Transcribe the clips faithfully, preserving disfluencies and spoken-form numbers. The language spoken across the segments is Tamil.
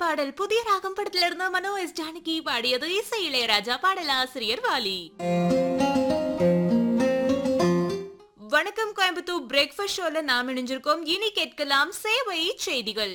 பாடல் புதிய ராகம் படத்துல இருந்து மனோ எஸ் ஜானகி பாடியது. இசை இளையராஜா, பாடலாசிரியர் வாலி. வணக்கம் கோயம்புத்தூர் பிரேக்ஃபாஸ்ட் ஷோல நாம் இணைஞ்சிருக்கோம். இனி கேட்கலாம் சேவை செய்திகள்.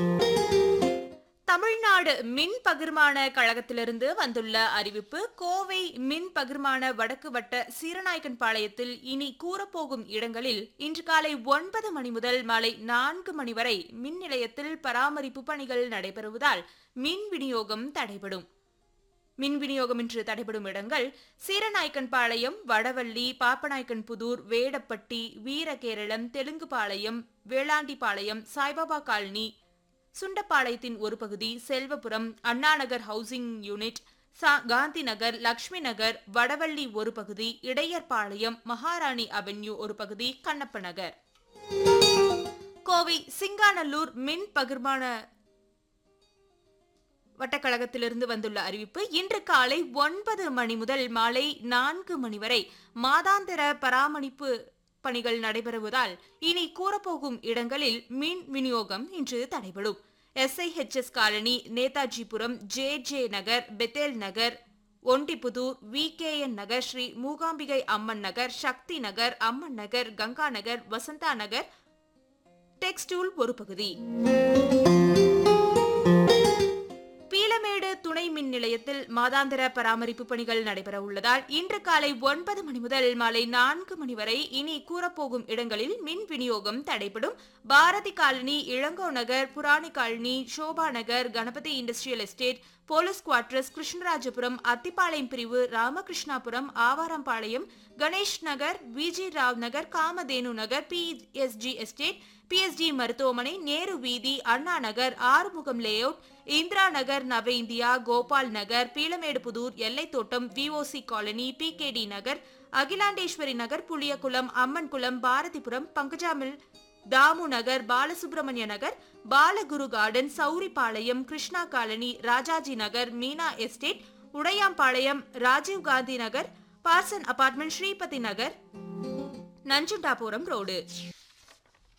தமிழ்நாடு மின் பகிர்மான கழகத்திலிருந்து வந்துள்ள அறிவிப்பு. கோவை மின் பகிர்மான வடக்கு வட்ட சீரநாயக்கன் பாளையத்தில் இனி கூறப்போகும் இடங்களில் இன்று காலை ஒன்பது மணி முதல் மாலை நான்கு மணி வரை மின் நிலையத்தில் பராமரிப்பு பணிகள் நடைபெறுவதால் மின் விநியோகம் தடைபடும். மின் விநியோகம் இன்று தடைபடும் இடங்கள் சீரநாயக்கன் பாளையம், வடவள்ளி, பாப்பநாயக்கன் புதூர், வேடப்பட்டி, வீரகேரளம், தெலுங்குபாளையம், வேளாண்டிபாளையம், சாய்பாபா காலனி, சுண்டப்பாளையத்தின் ஒரு பகுதி, செல்வபுரம், அண்ணாநகர் ஹவுசிங் யூனிட், காந்தி நகர், லட்சுமி நகர், வடவள்ளி ஒரு பகுதி, இடையர்பாளையம், மகாராணி அவென்யூ ஒரு பகுதி, கண்ணப்ப நகர். கோவை சிங்காநல்லூர் மின் பகிர்மான வட்டக்கழகத்திலிருந்து வந்துள்ள அறிவிப்பு. இன்று காலை ஒன்பது மணி முதல் மாலை நான்கு மணி வரை மாதாந்திர பராமரிப்பு பணிகள் நடைபெறுவதால் இனி கூறப்போகும் இடங்களில் மின் விநியோகம் இன்று தடைபடும். SIHS colony, Netajipuram, J J நகர், பெத்தேல் நகர், ஒண்டிபுதூர், வி கே என் நகர், ஸ்ரீ மூகாம்பிகை அம்மன் நகர், சக்தி நகர், அம்மன் நகர், கங்கா நகர், வசந்தா நகர், டெக்ஸ்டூல் ஒரு பகுதி. பீளமேடு துணை மின் நிலையத்தில் மாதாந்திர பராமரிப்பு பணிகள் நடைபெற உள்ளதால் இன்று காலை ஒன்பது மணி முதல் மாலை நான்கு மணி வரை இனி கூறப்போகும் இடங்களில் மின் விநியோகம் தடைபடும். பாரதி காலனி, இளங்கோ நகர், புராணி காலனி, சோபா நகர், Ganapathi industrial estate, police quarters, Krishnarajapuram, Athipalayam பிரிவு, ராமகிருஷ்ணாபுரம், ஆவாரம்பாளையம், கணேஷ் நகர், விஜி ராவ் நகர், காமதேனு நகர், B S G estate, B S G மருத்துவமனை, நேரு வீதி, அண்ணா நகர், ஆறுமுகம் லேஅவுட், இந்திரா நகர், நவ India, Gopal Nagar, Peelamedu Pudur, எல்லைத்தோட்டம், we O C colony, B K D Nagar, Akilandeswari Nagar, Puliyakulam, Ammankulam, Bharathipuram, பங்கஜாமில், Damu Nagar, Balasubramania Nagar, Balaguru garden, Sowripalayam, Krishna colony, Rajaji Nagar, Meena estate, Udayampalayam, Rajiv Gandhi Nagar, Parsn apartment, Sripathi Nagar, Nanjundapuram road.